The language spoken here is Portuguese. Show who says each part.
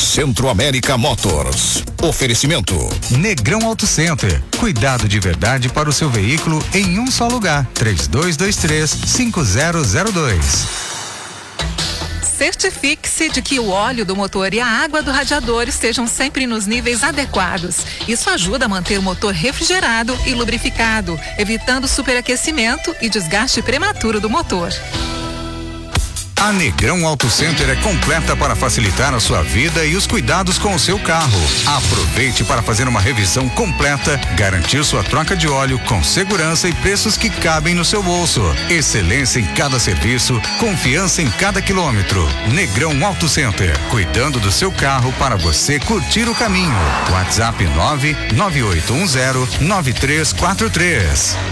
Speaker 1: Centro América Motors. Oferecimento
Speaker 2: Negrão Auto Center. Cuidado de verdade para o seu veículo em um só lugar. 3223-5002.
Speaker 3: Certifique-se de que o óleo do motor e a água do radiador estejam sempre nos níveis adequados. Isso ajuda a manter o motor refrigerado e lubrificado, evitando superaquecimento e desgaste prematuro do motor.
Speaker 2: A Negrão Auto Center é completa para facilitar a sua vida e os cuidados com o seu carro. Aproveite para fazer uma revisão completa, garantir sua troca de óleo com segurança e preços que cabem no seu bolso. Excelência em cada serviço, confiança em cada quilômetro. Negrão Auto Center, cuidando do seu carro para você curtir o caminho. WhatsApp 998109343.